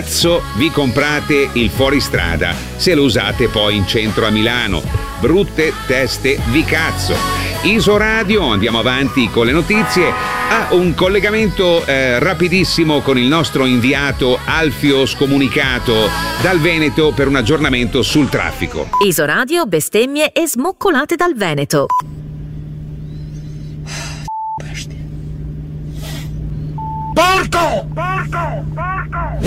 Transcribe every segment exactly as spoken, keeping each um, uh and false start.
vi comprate il fuoristrada se lo usate poi in centro a Milano. Brutte teste di cazzo. Isoradio, andiamo avanti con le notizie. Ha un collegamento eh, rapidissimo con il nostro inviato Alfio Scomunicato dal Veneto per un aggiornamento sul traffico. Isoradio, bestemmie e smoccolate dal Veneto. Porco! Porco! Porco!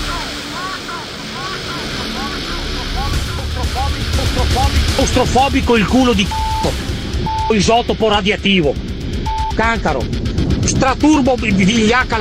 Ostrofobico il culo di c***o, isotopo radioattivo, cancaro, straturbo vigliacca la...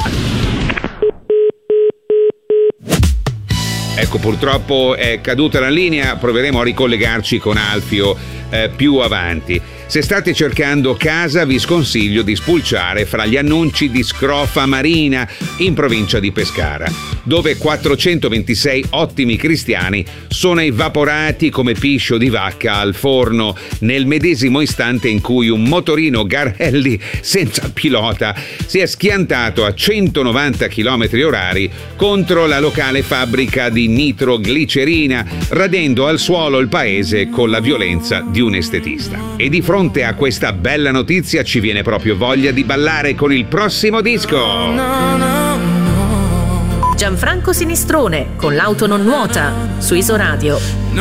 Ecco, purtroppo è caduta la linea, proveremo a ricollegarci con Alfio eh, più avanti. Se state cercando casa, vi sconsiglio di spulciare fra gli annunci di Scrofa Marina in provincia di Pescara, dove quattrocentoventisei ottimi cristiani sono evaporati come piscio di vacca al forno nel medesimo istante in cui un motorino Garelli senza pilota si è schiantato a centonovanta chilometri orari contro la locale fabbrica di nitroglicerina, radendo al suolo il paese con la violenza di un estetista. E di fronte a questa bella notizia ci viene proprio voglia di ballare con il prossimo disco. Gianfranco Sinistrone con L'auto non nuota su Isoradio.